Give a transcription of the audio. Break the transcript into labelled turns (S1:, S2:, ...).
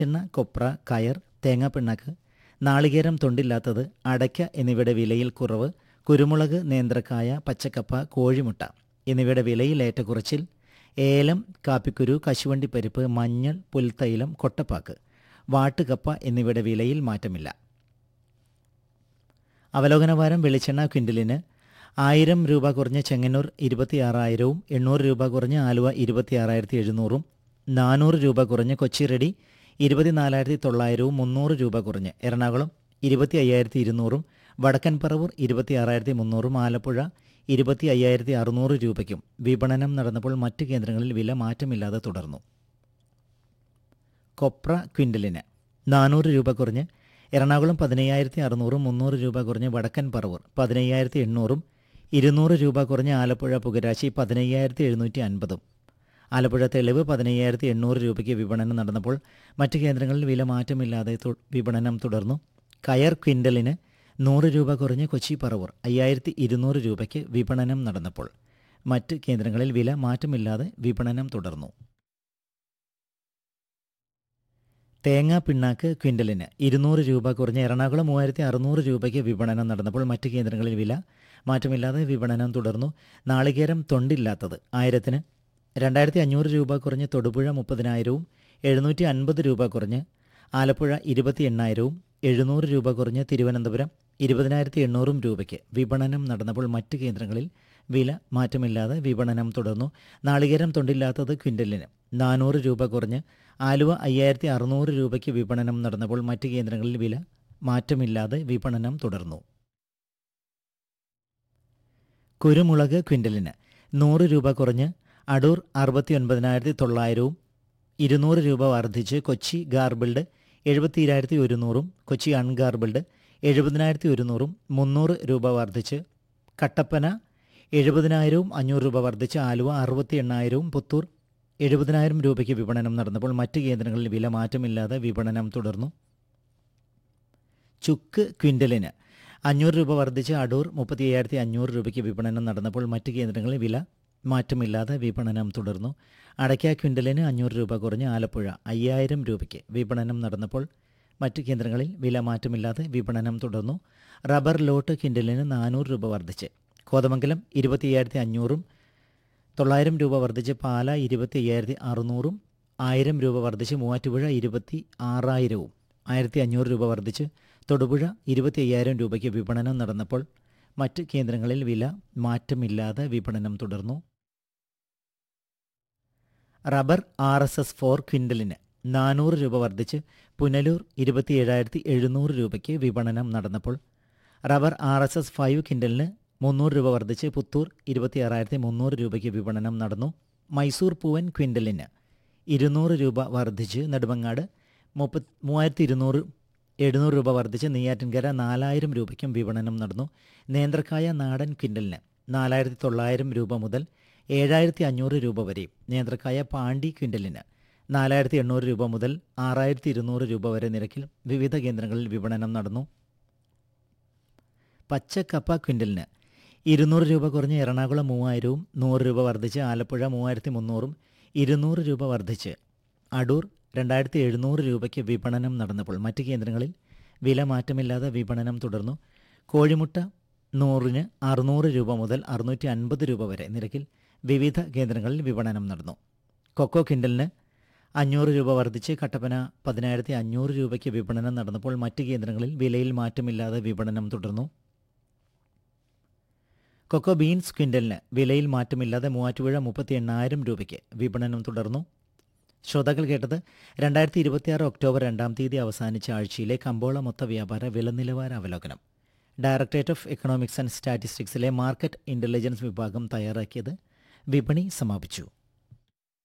S1: എണ്ണ, കൊപ്ര, കയർ, തേങ്ങാപ്പിണ്ണാക്ക്, നാളികേരം തൊണ്ടില്ലാത്തത്, അടയ്ക്ക എന്നിവയുടെ വിലയിൽ കുറവ്, കുരുമുളക്, നേന്ത്രക്കായ, പച്ചക്കപ്പ, കോഴിമുട്ട എന്നിവയുടെ വിലയിൽ ഏറ്റക്കുറച്ചിൽ, ഏലം, കാപ്പിക്കുരു, കശുവണ്ടിപ്പരിപ്പ്, മഞ്ഞൾ, പുൽത്തൈലം, കൊട്ടപ്പാക്ക്, വാട്ടുകപ്പ എന്നിവയുടെ വിലയിൽ മാറ്റമില്ല. അവലോകനവാരം വെളിച്ചെണ്ണ ക്വിൻ്റലിന് 1000 രൂപ കുറഞ്ഞ് ചെങ്ങന്നൂർ 26,000, 800 രൂപ കുറഞ്ഞ് ആലുവ 26,700, 400 രൂപ കുറഞ്ഞ് കൊച്ചി റെഡി 24,900, 300 രൂപ കുറഞ്ഞ് എറണാകുളം 25,200, വടക്കൻ പറവൂർ 26,300, ആലപ്പുഴ 25,600 രൂപയ്ക്കും വിപണനം നടന്നപ്പോൾ മറ്റ് കേന്ദ്രങ്ങളിൽ വില മാറ്റമില്ലാതെ തുടർന്നു. കൊപ്ര ക്വിൻ്റലിന് 400 രൂപ കുറഞ്ഞ് എറണാകുളം 15,600, 300 രൂപ കുറഞ്ഞ് വടക്കൻ പറവൂർ 15,800, 200 രൂപ കുറഞ്ഞ് ആലപ്പുഴ പുകരാശി 15,750, ആലപ്പുഴ തെളിവ് 15,800 രൂപയ്ക്ക് വിപണനം നടന്നപ്പോൾ മറ്റ് കേന്ദ്രങ്ങളിൽ വില മാറ്റമില്ലാതെ വിപണനം തുടർന്നു. കയർ ക്വിൻ്റലിന് 100 രൂപ കുറഞ്ഞ് കൊച്ചി പറവൂർ 5,200 രൂപയ്ക്ക് വിപണനം നടന്നപ്പോൾ മറ്റ് കേന്ദ്രങ്ങളിൽ വില മാറ്റമില്ലാതെ വിപണനം തുടർന്നു. തേങ്ങാ പിണ്ണാക്ക് ക്വിൻ്റലിന് 200 രൂപ കുറഞ്ഞ് എറണാകുളം 3,600 രൂപയ്ക്ക് വിപണനം നടന്നപ്പോൾ മറ്റ് കേന്ദ്രങ്ങളിൽ വില മാറ്റമില്ലാതെ വിപണനം തുടർന്നു. നാളികേരം തൊണ്ടില്ലാത്തത് 1000-ന് 2,500 രൂപ കുറഞ്ഞ് തൊടുപുഴ 30,000, 750 രൂപ കുറഞ്ഞ് ആലപ്പുഴ 28,000, 700 രൂപ കുറഞ്ഞ് തിരുവനന്തപുരം 20,800 രൂപയ്ക്ക് വിപണനം നടന്നപ്പോൾ മറ്റ് കേന്ദ്രങ്ങളിൽ വില മാറ്റമില്ലാതെ വിപണനം തുടർന്നു. നാളികേരം തൊണ്ടില്ലാത്തത് ക്വിൻ്റലിന് 400 രൂപ കുറഞ്ഞ് ആലുവ 5,600 രൂപയ്ക്ക് വിപണനം നടന്നപ്പോൾ മറ്റ് കേന്ദ്രങ്ങളിൽ വില മാറ്റമില്ലാതെ വിപണനം തുടർന്നു. കുരുമുളക് ക്വിൻ്റലിന് 100 രൂപ കുറഞ്ഞ് അടൂർ 69,900, 200 രൂപ വർദ്ധിച്ച് കൊച്ചി ഗാർബിൾഡ് 72,100, കൊച്ചി അൺഗാർബിൾഡ് 70,100, 300 രൂപ വർദ്ധിച്ച് കട്ടപ്പന 70,000, 500 രൂപ വർദ്ധിച്ച് ആലുവ 68,000, പുത്തൂർ 70,000 രൂപയ്ക്ക് വിപണനം നടന്നപ്പോൾ മറ്റ് കേന്ദ്രങ്ങളിൽ വില മാറ്റമില്ലാതെ വിപണനം തുടർന്നു. ചുക്ക് ക്വിൻ്റലിന് 500 രൂപ വർദ്ധിച്ച് അടൂർ 35,500 രൂപയ്ക്ക് വിപണനം നടന്നപ്പോൾ മറ്റ് കേന്ദ്രങ്ങളിൽ വില മാറ്റമില്ലാതെ വിപണനം തുടർന്നു. അടയ്ക്ക ക്വിൻ്റലിന് 500 രൂപ കുറഞ്ഞ് ആലപ്പുഴ 5,000 രൂപയ്ക്ക് വിപണനം നടന്നപ്പോൾ മറ്റ് കേന്ദ്രങ്ങളിൽ വില മാറ്റമില്ലാതെ വിപണനം തുടർന്നു. റബ്ബർ ലോട്ട് ക്വിൻ്റലിന് 400 രൂപ വർദ്ധിച്ച് കോതമംഗലം 25,500, 900 രൂപ വർദ്ധിച്ച് പാല 25,600, 1000 രൂപ വർദ്ധിച്ച് മൂവാറ്റുപുഴ 26,000, 1,500 രൂപ വർദ്ധിച്ച് തൊടുപുഴ 25,000 രൂപയ്ക്ക് വിപണനം നടന്നപ്പോൾ മറ്റ് കേന്ദ്രങ്ങളിൽ വില മാറ്റമില്ലാതെ വിപണനം തുടർന്നു. റബ്ബർ RSS-4 ക്വിൻ്റലിന് 400 രൂപ വർദ്ധിച്ച് പുനലൂർ 27,700 രൂപയ്ക്ക് വിപണനം നടന്നപ്പോൾ റബ്ബർ RSS-5 ക്വിൻ്റലിന് 300 രൂപ വർദ്ധിച്ച് പുത്തൂർ 26,300 രൂപയ്ക്ക് വിപണനം നടന്നു. മൈസൂർ പൂവൻ ക്വിൻ്റലിന് 200 രൂപ വർദ്ധിച്ച് നെടുമങ്ങാട് 3,200, 700 രൂപ വർദ്ധിച്ച് നെയ്യാറ്റിൻകര 4,000 രൂപയ്ക്കും വിപണനം നടന്നു. നേന്ത്രക്കായ നാടൻ ക്വിൻ്റലിന് 4,900 രൂപ മുതൽ 7,500 രൂപ വരെയും നേന്ത്രക്കായ പാണ്ടി ക്വിൻ്റലിന് 4,800 രൂപ മുതൽ 6,200 രൂപ വരെ നിരക്കിൽ വിവിധ കേന്ദ്രങ്ങളിൽ വിപണനം നടന്നു. പച്ചക്കപ്പ ക്വിൻ്റലിന് 200 രൂപ കുറഞ്ഞ് എറണാകുളം 3,000, 100 രൂപ വർദ്ധിച്ച് ആലപ്പുഴ 3,300, 200 രൂപ വർദ്ധിച്ച് അടൂർ 2,700 രൂപയ്ക്ക് വിപണനം നടന്നപ്പോൾ മറ്റ് കേന്ദ്രങ്ങളിൽ വില മാറ്റമില്ലാതെ വിപണനം തുടർന്നു. കോഴിമുട്ട 100-ന് 600 രൂപ മുതൽ 650 രൂപ വരെ നിരക്കിൽ വിവിധ കേന്ദ്രങ്ങളിൽ വിപണനം നടന്നു. കൊക്കോ ക്വിൻ്റലിന് 500 രൂപ വർദ്ധിച്ച് കട്ടപ്പന 10,500 രൂപയ്ക്ക് വിപണനം നടന്നപ്പോൾ മറ്റ് കേന്ദ്രങ്ങളിൽ വിലയിൽ മാറ്റമില്ലാതെ വിപണനം തുടർന്നു. കൊക്കോ ബീൻസ് ക്വിൻ്റലിന് വിലയിൽ മാറ്റമില്ലാതെ മൂവാറ്റുപുഴ 38,000 രൂപയ്ക്ക് വിപണനം തുടർന്നു. ശ്രോതാക്കൾ കേട്ടത് 2026 ഒക്ടോബർ 2-ാം തീയതി അവസാനിച്ച ആഴ്ചയിലെ കമ്പോള മൊത്ത വ്യാപാര വില നിലവാര അവലോകനം. Directorate of economics and സ്റ്റാറ്റിസ്റ്റിക്സിലെ market intelligence വിഭാഗം തയ്യാറാക്കിയത്. വിപണി സമാപിച്ചു.